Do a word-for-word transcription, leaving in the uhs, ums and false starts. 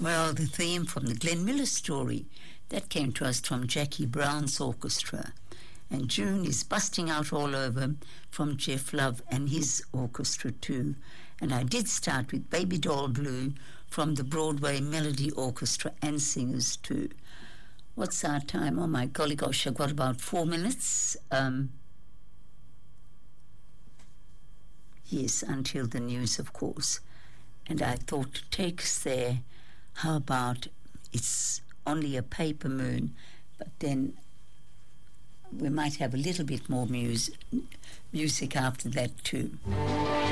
Well, the theme from the Glenn Miller story, that came to us from Jackie Brown's orchestra. And June is busting out all over from Jeff Love and his orchestra too. And I did start with Baby Doll Blue from the Broadway Melody Orchestra and singers too. What's our time? Oh my golly gosh, I've got about four minutes. Um, yes, until the news, of course. And I thought to take us there, how about It's Only a Paper Moon, but then we might have a little bit more mus- music after that too.